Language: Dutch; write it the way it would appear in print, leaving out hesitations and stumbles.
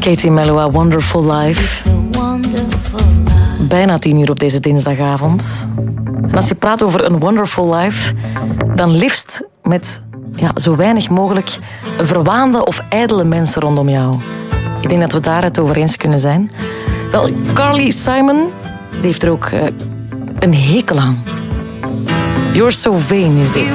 Katie Melua, A Wonderful Life. Bijna 10 uur op deze dinsdagavond. En als je praat over een wonderful life, dan liefst met zo weinig mogelijk verwaande of ijdele mensen rondom jou. Ik denk dat we daar het over eens kunnen zijn. Wel, Carly Simon die heeft er ook een hekel aan. You're So Vain is dit.